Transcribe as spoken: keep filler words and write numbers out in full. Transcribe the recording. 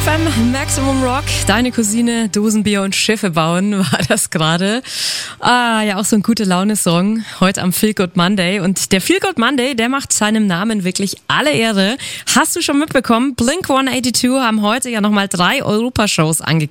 F M, Maximum Rock, deine Cousine, Dosenbier und Schiffe bauen, war das gerade. Ah, ja, auch so ein gute Laune-Song, heute am Feel Good Monday. Und der Feel Good Monday, der macht seinem Namen wirklich alle Ehre. Hast du schon mitbekommen, Blink hundertzweiundachtzig haben heute ja nochmal drei Europashows angekündigt.